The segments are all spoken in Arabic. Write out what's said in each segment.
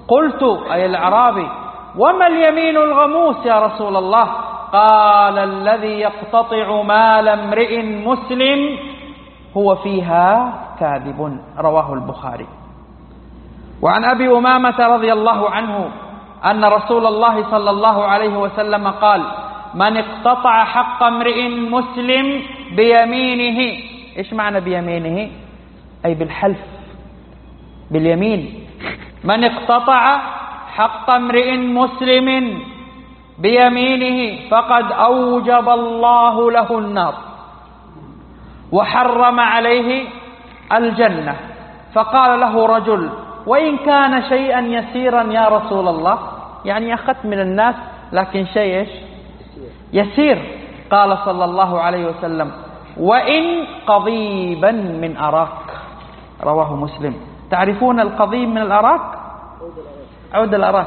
قلت أي الأعرابي: وما اليمين الغموس يا رسول الله؟ قال: الذي يقتطع مال امرئ مسلم هو فيها كاذب. رواه البخاري. وعن أبي أمامة رضي الله عنه أن رسول الله صلى الله عليه وسلم قال: من اقتطع حق امرئ مسلم بيمينه. إيش معنى بيمينه؟ أي بالحلف، باليمين. من اقتطع حق امرئ مسلم بيمينه فقد أوجب الله له النار وحرم عليه الجنة. فقال له رجل: وإن كان شيئا يسيرا يا رسول الله؟ يعني أخذت من الناس لكن شيء يسير. قال صلى الله عليه وسلم: وإن قضيبا من أراك. رواه مسلم. تعرفون القضيب من الأراك؟ عود الأراك،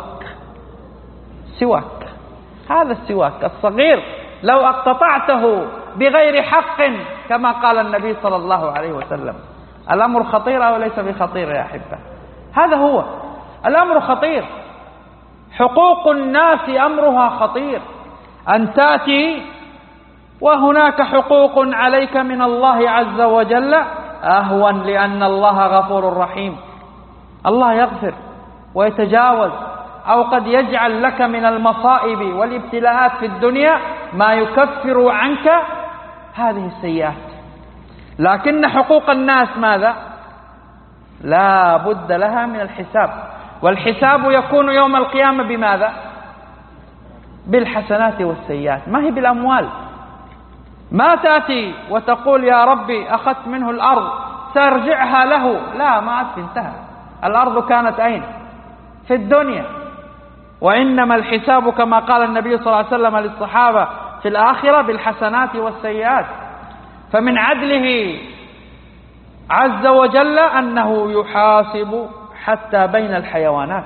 السواك. هذا السواك الصغير لو اقتطعته بغير حق كما قال النبي صلى الله عليه وسلم. الأمر خطير أو ليس بخطير يا أحبة؟ هذا هو الأمر خطير. حقوق الناس أمرها خطير. أن تأتي وهناك حقوق عليك من الله عز وجل أهون، لأن الله غفور رحيم. الله يغفر ويتجاوز، أو قد يجعل لك من المصائب والابتلاءات في الدنيا ما يكفر عنك هذه السيئات. لكن حقوق الناس ماذا؟ لا بد لها من الحساب، والحساب يكون يوم القيامة بماذا؟ بالحسنات والسيئات، ما هي بالأموال. ما تأتي وتقول: يا ربي أخذت منه الأرض سأرجعها له. لا، ما عاد انتهى. الأرض كانت أين؟ في الدنيا. وإنما الحساب كما قال النبي صلى الله عليه وسلم للصحابة في الآخرة بالحسنات والسيئات. فمن عدله عز وجل أنه يحاسب حتى بين الحيوانات.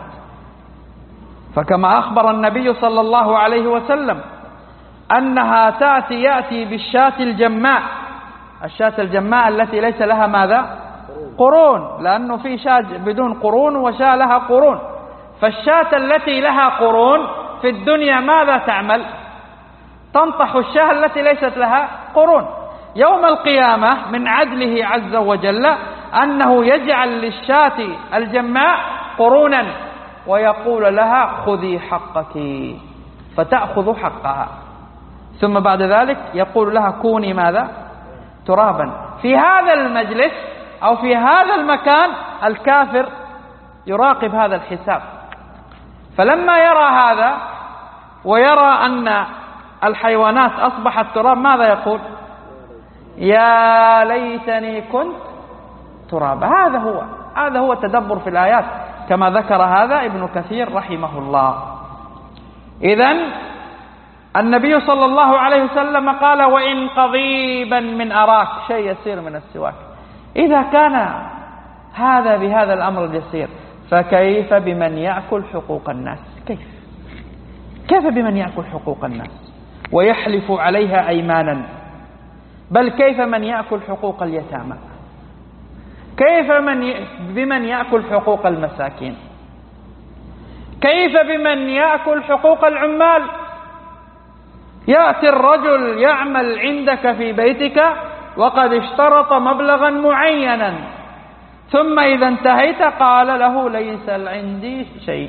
فكما أخبر النبي صلى الله عليه وسلم أنها يأتي بالشاة الجماء. الشاة الجماء التي ليس لها ماذا؟ قرون، لأنه في شاة بدون قرون وشاة لها قرون. فالشاة التي لها قرون في الدنيا ماذا تعمل؟ تنطح الشاة التي ليست لها قرون. يوم القيامة من عدله عز وجل أنه يجعل للشاة الجماء قرونا ويقول لها: خذي حقك، فتأخذ حقها. ثم بعد ذلك يقول لها: كوني ماذا؟ ترابا. في هذا المجلس أو في هذا المكان الكافر يراقب هذا الحساب، فلما يرى هذا ويرى أن الحيوانات أصبحت تراب ماذا يقول؟ يا ليتني كنت ترابا. هذا هو التدبر في الآيات كما ذكر هذا ابن كثير رحمه الله. إذن النبي صلى الله عليه وسلم قال: وإن قضيبا من أراك، شيء يسير من السواك. إذا كان هذا بهذا الأمر اليسير، فكيف بمن يأكل حقوق الناس؟ كيف بمن يأكل حقوق الناس ويحلف عليها أيمانا؟ بل كيف من يأكل حقوق اليتامى؟ كيف بمن يأكل حقوق المساكين؟ كيف بمن يأكل حقوق العمال؟ يأتي الرجل يعمل عندك في بيتك وقد اشترط مبلغا معينا، ثم إذا انتهيت قال له: ليس عندي شيء.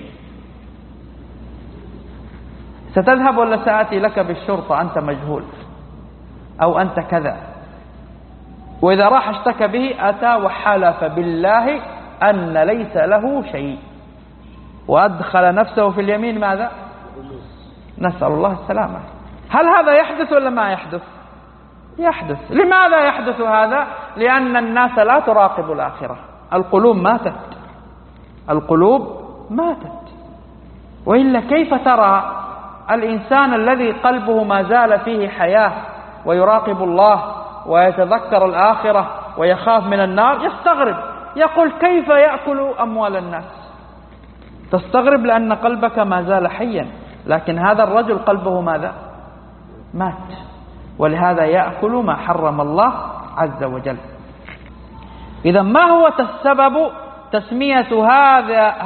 ستذهب ولا سآتي لك بالشرطة أنت مجهول أو أنت كذا؟ وإذا راح اشتكى به أتى وحلف بالله أن ليس له شيء وأدخل نفسه في اليمين ماذا؟ نسأل الله السلامة. هل هذا يحدث ولا ما يحدث؟ يحدث. لماذا يحدث هذا؟ لأن الناس لا تراقب الآخرة. القلوب ماتت. وإلا كيف ترى الإنسان الذي قلبه ما زال فيه حياة ويراقب الله ويتذكر الآخرة ويخاف من النار يستغرب، يقول: كيف يأكل أموال الناس؟ تستغرب لأن قلبك ما زال حيا، لكن هذا الرجل قلبه ماذا؟ مات. ولهذا يأكل ما حرم الله عز وجل. إذا ما هو السبب تسمية هذا